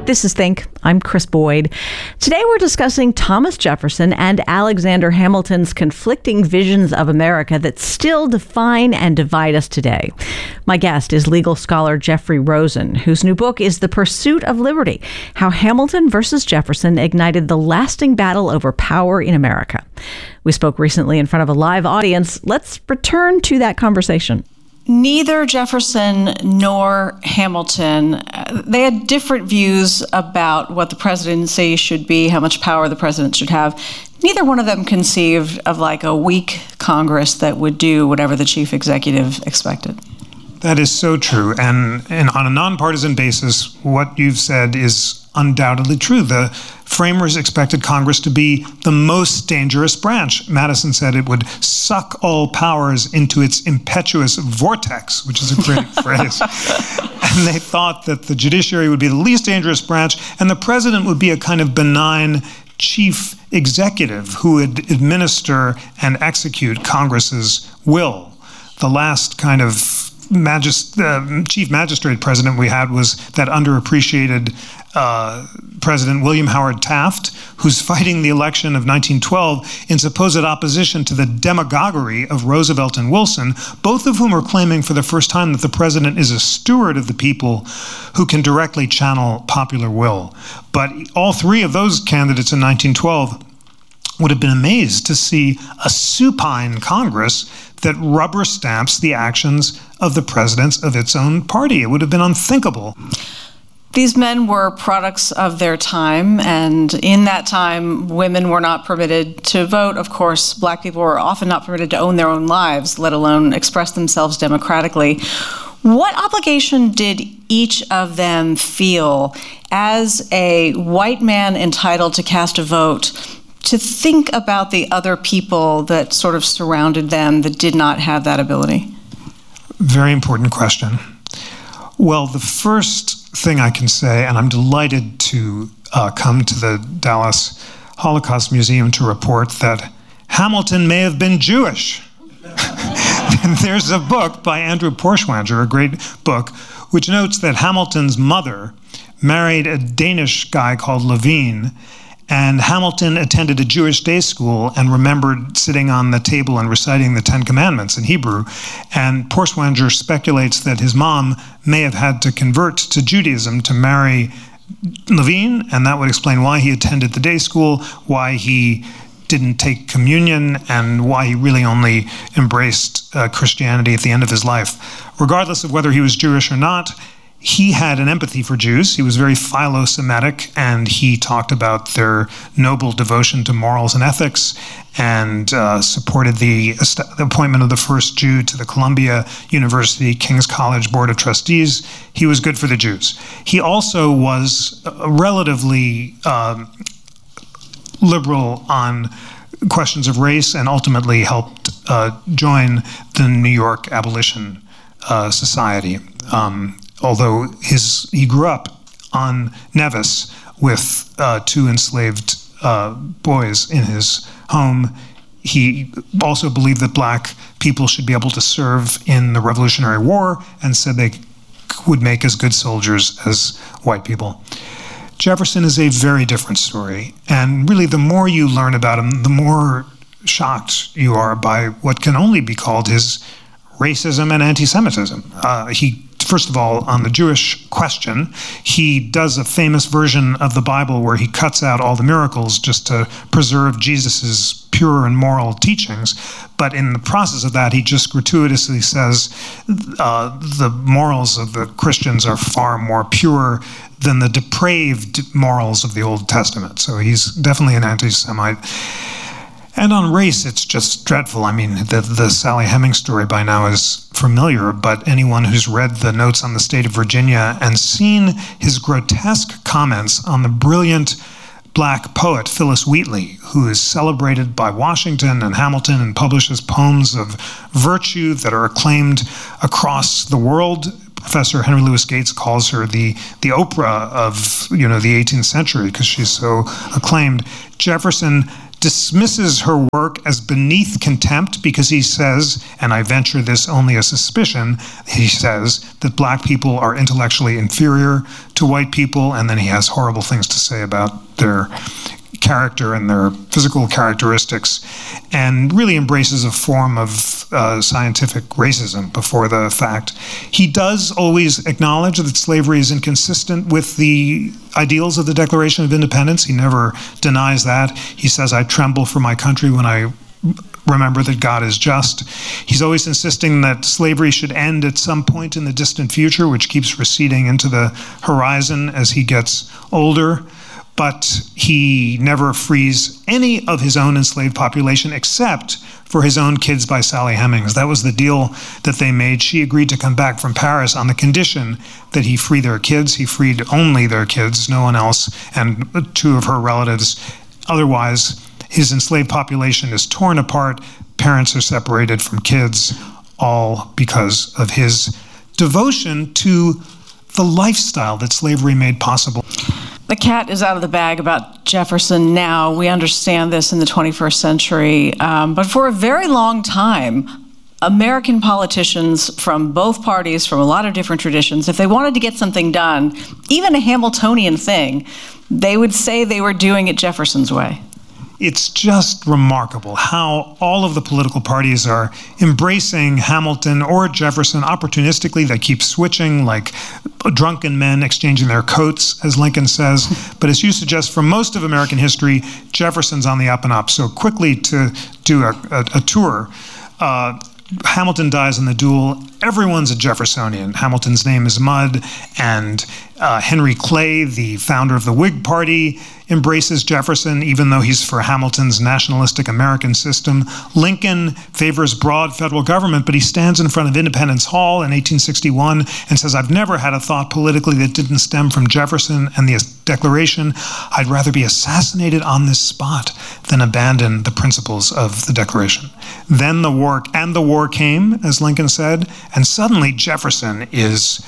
This is Think. I'm Chris Boyd. Today we're discussing Thomas Jefferson and Alexander Hamilton's conflicting visions of America that still define and divide us today. My guest is legal scholar Jeffrey Rosen, whose new book is The Pursuit of Liberty: How Hamilton versus Jefferson Ignited the Lasting Battle Over Power in America. We spoke recently in front of a live audience. Let's return to that conversation. Neither Jefferson nor Hamilton, they had different views about what the presidency should be, how much power the president should have. Neither one of them conceived of like a weak Congress that would do whatever the chief executive expected. That is so true. And on a nonpartisan basis, what you've said is undoubtedly true. The framers expected Congress to be the most dangerous branch. Madison said it would suck all powers into its impetuous vortex, which is a great phrase. And they thought that the judiciary would be the least dangerous branch, and the president would be a kind of benign chief executive who would administer and execute Congress's will. The last kind of chief magistrate president we had was that underappreciated President William Howard Taft, who's fighting the election of 1912 in supposed opposition to the demagoguery of Roosevelt and Wilson, both of whom are claiming for the first time that the president is a steward of the people who can directly channel popular will. But all three of those candidates in 1912 would have been amazed to see a supine Congress that rubber stamps the actions of the presidents of its own party. It would have been unthinkable. These men were products of their time, and in that time, women were not permitted to vote. Of course, black people were often not permitted to own their own lives, let alone express themselves democratically. What obligation did each of them feel as a white man entitled to cast a vote to think about the other people that sort of surrounded them that did not have that ability? Very important question. Well, the first thing I can say, and I'm delighted to come to the Dallas Holocaust Museum to report that Hamilton may have been Jewish. And there's a book by Andrew Porschwanger, a great book, which notes that Hamilton's mother married a Danish guy called Levine, and Hamilton attended a Jewish day school and remembered sitting on the table and reciting the Ten Commandments in Hebrew. And Porschwanger speculates that his mom may have had to convert to Judaism to marry Levine, and that would explain why he attended the day school, why he didn't take communion, and why he really only embraced Christianity at the end of his life. Regardless of whether he was Jewish or not, he had an empathy for Jews. He was very philo-Semitic, and he talked about their noble devotion to morals and ethics, and supported the appointment of the first Jew to the Columbia University King's College Board of Trustees. He was good for the Jews. He also was relatively liberal on questions of race, and ultimately helped join the New York Abolition Society. Although he grew up on Nevis with two enslaved boys in his home. He also believed that black people should be able to serve in the Revolutionary War, and said they would make as good soldiers as white people. Jefferson is a very different story, and really the more you learn about him, the more shocked you are by what can only be called his racism and anti-Semitism. First of all, on the Jewish question, he does a famous version of the Bible where he cuts out all the miracles just to preserve Jesus's pure and moral teachings. But in the process of that, he just gratuitously says the morals of the Christians are far more pure than the depraved morals of the Old Testament. So he's definitely an anti-Semite. And on race, it's just dreadful. I mean, the Sally Hemings story by now is familiar, but anyone who's read the notes on the state of Virginia and seen his grotesque comments on the brilliant black poet Phyllis Wheatley, who is celebrated by Washington and Hamilton and publishes poems of virtue that are acclaimed across the world. Professor Henry Louis Gates calls her the Oprah of the 18th century because she's so acclaimed. Jefferson dismisses her work as beneath contempt because he says, and I venture this only a suspicion, he says that black people are intellectually inferior to white people, and then he has horrible things to say about their character and their physical characteristics, and really embraces a form of scientific racism before the fact. He does always acknowledge that slavery is inconsistent with the ideals of the Declaration of Independence. He never denies that. He says, I tremble for my country when I remember that God is just. He's always insisting that slavery should end at some point in the distant future, which keeps receding into the horizon as he gets older. But he never frees any of his own enslaved population except for his own kids by Sally Hemings. That was the deal that they made. She agreed to come back from Paris on the condition that he free their kids. He freed only their kids, no one else, and 2 of her relatives. Otherwise, his enslaved population is torn apart. Parents are separated from kids, all because of his devotion to the lifestyle that slavery made possible. The cat is out of the bag about Jefferson now. We understand this in the 21st century. But for a very long time, American politicians from both parties, from a lot of different traditions, if they wanted to get something done, even a Hamiltonian thing, they would say they were doing it Jefferson's way. It's just remarkable how all of the political parties are embracing Hamilton or Jefferson opportunistically. They keep switching like drunken men exchanging their coats, as Lincoln says. But as you suggest, for most of American history, Jefferson's on the up and up. So quickly to do a tour. Hamilton dies in the duel. Everyone's a Jeffersonian. Hamilton's name is Mudd, and Henry Clay, the founder of the Whig Party, embraces Jefferson, even though he's for Hamilton's nationalistic American system. Lincoln favors broad federal government, but he stands in front of Independence Hall in 1861 and says, I've never had a thought politically that didn't stem from Jefferson and the Declaration. I'd rather be assassinated on this spot than abandon the principles of the Declaration. Then the war came, as Lincoln said, and suddenly Jefferson is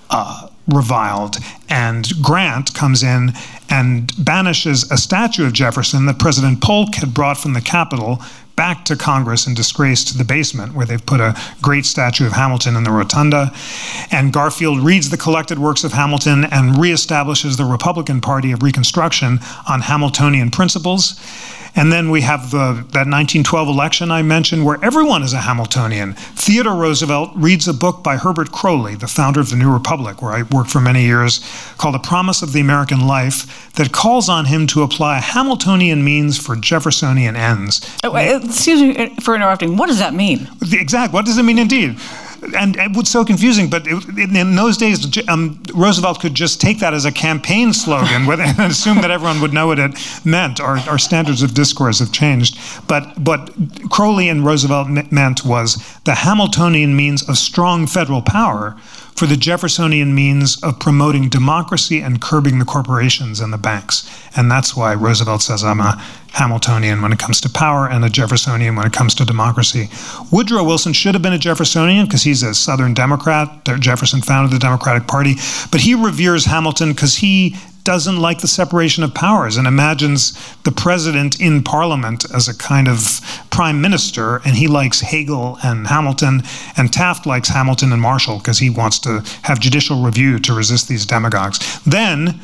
reviled, and Grant comes in and banishes a statue of Jefferson that President Polk had brought from the Capitol back to Congress in disgrace to the basement, where they've put a great statue of Hamilton in the rotunda. And Garfield reads the collected works of Hamilton and reestablishes the Republican Party of Reconstruction on Hamiltonian principles. And then we have that 1912 election I mentioned, where everyone is a Hamiltonian. Theodore Roosevelt reads a book by Herbert Croly, the founder of the New Republic, where I worked for many years, called The Promise of the American Life, that calls on him to apply Hamiltonian means for Jeffersonian ends. Excuse me for interrupting. What does that mean? Exactly. What does it mean indeed? And it was so confusing, but in those days, Roosevelt could just take that as a campaign slogan and assume that everyone would know what it meant. Our standards of discourse have changed. But what Croly and Roosevelt meant was the Hamiltonian means of strong federal power for the Jeffersonian means of promoting democracy and curbing the corporations and the banks. And that's why Roosevelt says, I'm a Hamiltonian when it comes to power and a Jeffersonian when it comes to democracy. Woodrow Wilson should have been a Jeffersonian because he's a Southern Democrat. Jefferson founded the Democratic Party. But he reveres Hamilton because he doesn't like the separation of powers and imagines the president in Parliament as a kind of prime minister, and he likes Hegel and Hamilton, and Taft likes Hamilton and Marshall because he wants to have judicial review to resist these demagogues. Then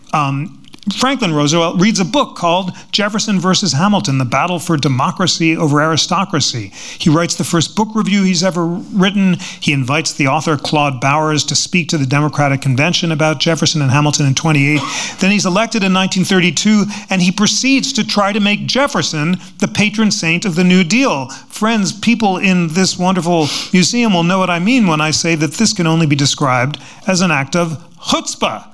Franklin Roosevelt reads a book called Jefferson versus Hamilton, The Battle for Democracy Over Aristocracy. He writes the first book review he's ever written. He invites the author Claude Bowers to speak to the Democratic Convention about Jefferson and Hamilton in 28. Then he's elected in 1932, and he proceeds to try to make Jefferson the patron saint of the New Deal. Friends, people in this wonderful museum will know what I mean when I say that this can only be described as an act of chutzpah.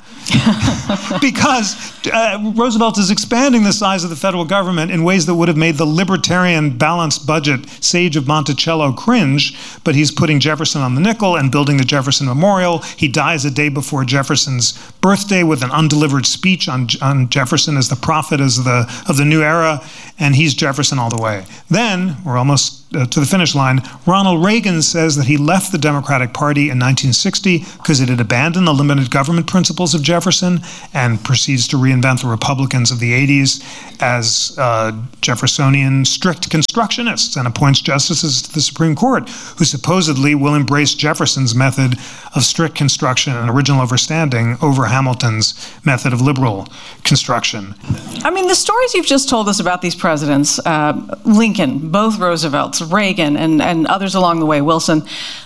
Because Roosevelt is expanding the size of the federal government in ways that would have made the libertarian balanced budget sage of Monticello cringe, but he's putting Jefferson on the nickel and building the Jefferson Memorial. He dies a day before Jefferson's birthday with an undelivered speech on Jefferson as the prophet of the new era. and he's Jefferson all the way. Then, we're almost to the finish line, Ronald Reagan says that he left the Democratic Party in 1960 because it had abandoned the limited government principles of Jefferson and proceeds to reinvent the Republicans of the 80s as Jeffersonian strict constructionists and appoints justices to the Supreme Court who supposedly will embrace Jefferson's method of strict construction and original overstanding over Hamilton's method of liberal construction. I mean, the stories you've just told us about these presidents, Lincoln, both Roosevelts, Reagan, and others along the way, Wilson,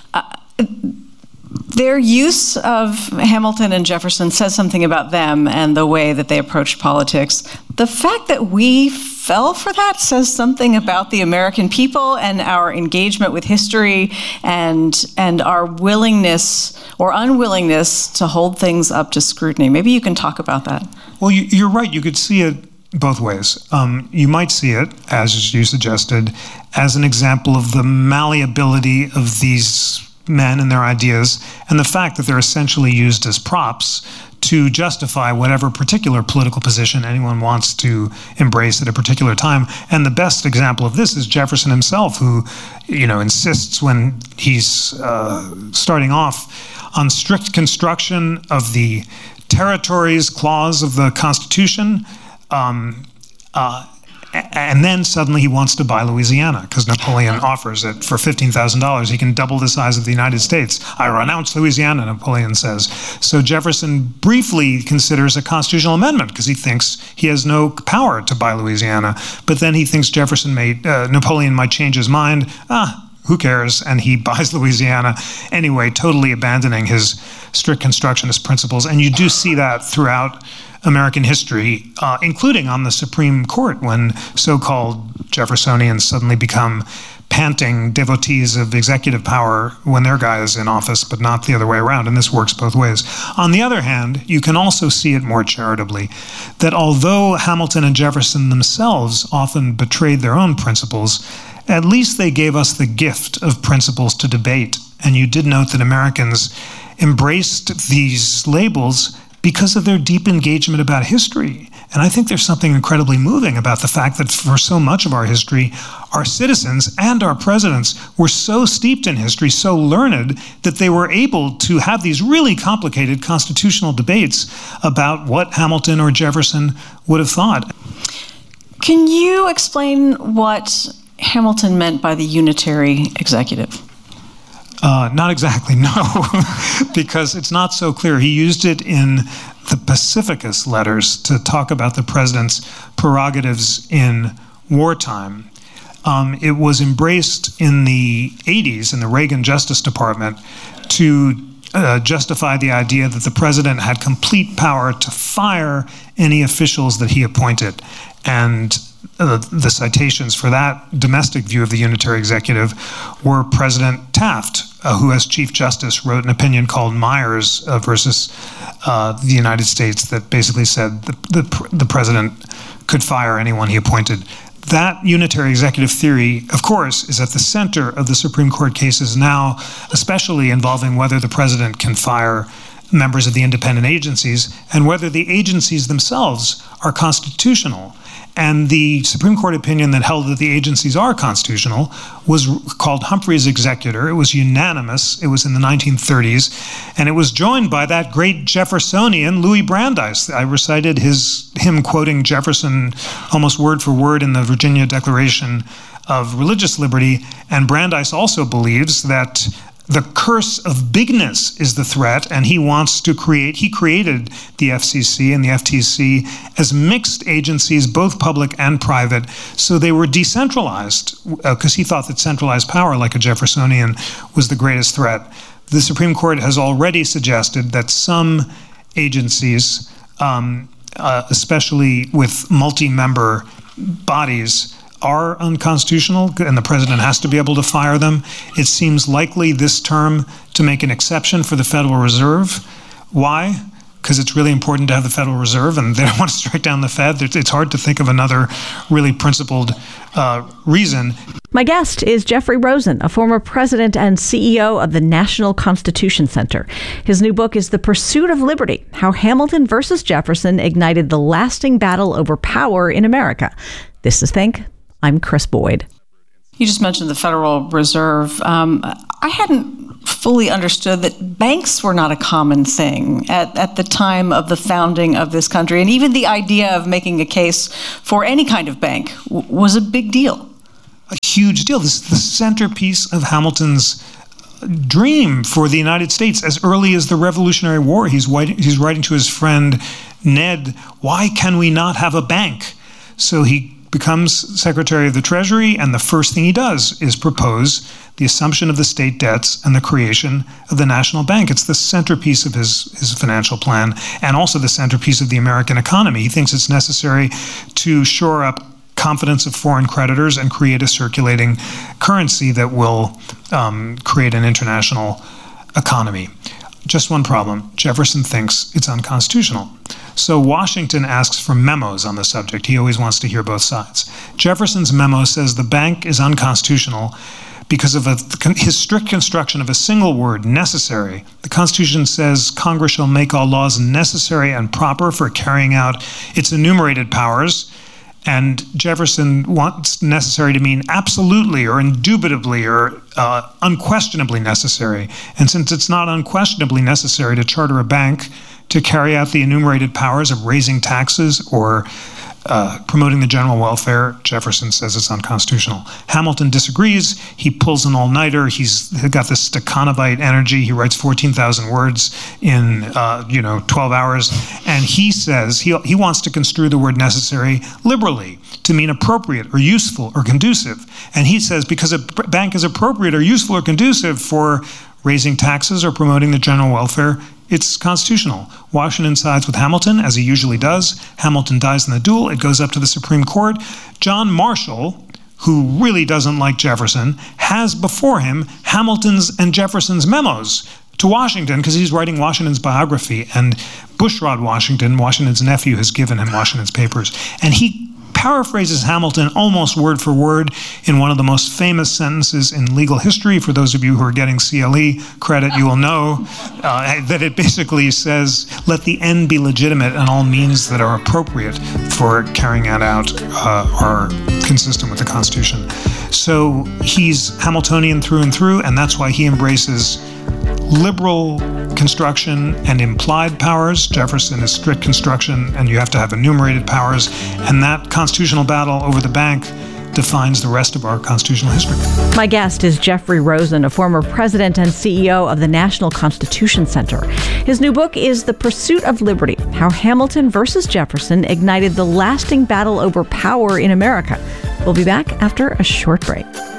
their use of Hamilton and Jefferson says something about them and the way that they approached politics. The fact that we fell for that says something about the American people and our engagement with history and our willingness or unwillingness to hold things up to scrutiny. Maybe you can talk about that. Well, you're right. You could see it both ways. You might see it, as you suggested, as an example of the malleability of these men and their ideas, and the fact that they're essentially used as props to justify whatever particular political position anyone wants to embrace at a particular time. And the best example of this is Jefferson himself, who, insists when he's starting off on strict construction of the territories clause of the Constitution. And then suddenly he wants to buy Louisiana because Napoleon offers it for $15,000. He can double the size of the United States. I renounce Louisiana, Napoleon says. So Jefferson briefly considers a constitutional amendment because he thinks he has no power to buy Louisiana. But then he thinks Napoleon might change his mind. Who cares? And he buys Louisiana anyway, totally abandoning his strict constructionist principles. And you do see that throughout American history, including on the Supreme Court, when so-called Jeffersonians suddenly become panting devotees of executive power when their guy is in office, but not the other way around. And this works both ways. On the other hand, you can also see it more charitably, that although Hamilton and Jefferson themselves often betrayed their own principles, at least they gave us the gift of principles to debate. And you did note that Americans embraced these labels because of their deep engagement about history. And I think there's something incredibly moving about the fact that for so much of our history, our citizens and our presidents were so steeped in history, so learned, that they were able to have these really complicated constitutional debates about what Hamilton or Jefferson would have thought. Can you explain what Hamilton meant by the unitary executive? Not exactly, no, because it's not so clear. He used it in the Pacificus letters to talk about the president's prerogatives in wartime. It was embraced in the 80s in the Reagan Justice Department to justify the idea that the president had complete power to fire any officials that he appointed. And the citations for that domestic view of the unitary executive were President Taft, who as Chief Justice wrote an opinion called Myers versus the United States that basically said the president could fire anyone he appointed. That unitary executive theory, of course, is at the center of the Supreme Court cases now, especially involving whether the president can fire members of the independent agencies and whether the agencies themselves are constitutional. And the Supreme Court opinion that held that the agencies are constitutional was called Humphrey's Executor. It was unanimous. It was in the 1930s. And it was joined by that great Jeffersonian, Louis Brandeis. I recited him quoting Jefferson almost word for word in the Virginia Declaration of Religious Liberty. And Brandeis also believes that the curse of bigness is the threat, and he created the FCC and the FTC as mixed agencies, both public and private, so they were decentralized, because he thought that centralized power, like a Jeffersonian, was the greatest threat. The Supreme Court has already suggested that some agencies, especially with multi-member bodies, are unconstitutional, and the president has to be able to fire them. It seems likely this term to make an exception for the Federal Reserve. Why? because it's really important to have the Federal Reserve, and they don't want to strike down the Fed. It's hard to think of another really principled reason. My guest is Jeffrey Rosen, a former president and CEO of the National Constitution Center. His new book is The Pursuit of Liberty: How Hamilton versus Jefferson Ignited the Lasting Battle Over Power in America. This is Think. I'm Chris Boyd. You just mentioned the Federal Reserve. I hadn't fully understood that banks were not a common thing at the time of the founding of this country. And even the idea of making a case for any kind of bank was a big deal. A huge deal. This is the centerpiece of Hamilton's dream for the United States as early as the Revolutionary War. He's writing to his friend Ned, why can we not have a bank? So he becomes Secretary of the Treasury, and the first thing he does is propose the assumption of the state debts and the creation of the national bank. It's the centerpiece of his financial plan, and also the centerpiece of the American economy. He thinks it's necessary to shore up confidence of foreign creditors and create a circulating currency that will create an international economy. Just one problem. Jefferson thinks it's unconstitutional. So Washington asks for memos on the subject. He always wants to hear both sides. Jefferson's memo says the bank is unconstitutional because of his strict construction of a single word, necessary. The Constitution says Congress shall make all laws necessary and proper for carrying out its enumerated powers. And Jefferson wants necessary to mean absolutely or indubitably or unquestionably necessary. And since it's not unquestionably necessary to charter a bank to carry out the enumerated powers of raising taxes or promoting the general welfare, Jefferson says it's unconstitutional. Hamilton disagrees. He pulls an all-nighter. He's got this Stakhanovite energy. He writes 14,000 words in 12 hours. And he says he wants to construe the word necessary liberally to mean appropriate or useful or conducive. And he says because a bank is appropriate or useful or conducive for raising taxes or promoting the general welfare, it's constitutional. Washington sides with Hamilton, as he usually does. Hamilton dies in the duel. It goes up to the Supreme Court. John Marshall, who really doesn't like Jefferson, has before him Hamilton's and Jefferson's memos to Washington, because he's writing Washington's biography, and Bushrod Washington, Washington's nephew, has given him Washington's papers. And he paraphrases Hamilton almost word for word in one of the most famous sentences in legal history. For those of you who are getting CLE credit, you will know that it basically says, let the end be legitimate and all means that are appropriate for carrying it out are consistent with the Constitution. So he's Hamiltonian through and through, and that's why he embraces liberal construction and implied powers. Jefferson is strict construction, and you have to have enumerated powers. And that constitutional battle over the bank defines the rest of our constitutional history. My guest is Jeffrey Rosen, a former president and CEO of the National Constitution Center. His new book is The Pursuit of Liberty: How Hamilton versus Jefferson Ignited the Lasting Battle Over Power in America. We'll be back after a short break.